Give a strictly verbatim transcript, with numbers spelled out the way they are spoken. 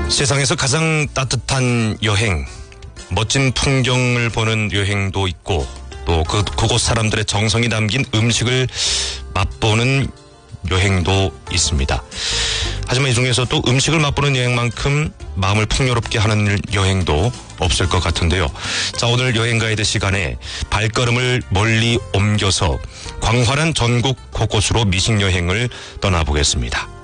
세상에서 가장 따뜻한 여행, 멋진 풍경을 보는 여행도 있고 또 그, 그곳 사람들의 정성이 담긴 음식을 맛보는 여행도 있습니다. 하지만 이 중에서 또 음식을 맛보는 여행만큼 마음을 풍요롭게 하는 여행도 없을 것 같은데요. 자, 오늘 여행 가이드 시간에 발걸음을 멀리 옮겨서 광활한 전국 곳곳으로 미식 여행을 떠나보겠습니다.